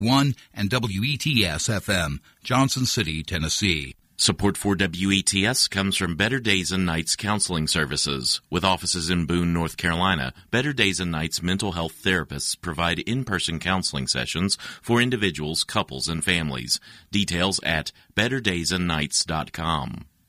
1 and WETS-FM, Johnson City, Tennessee. Support for WETS comes from Better Days and Nights Counseling Services. With offices in Boone, North Carolina, Better Days and Nights mental health therapists provide in-person counseling sessions for individuals, couples, and families. Details at betterdaysandnights.com.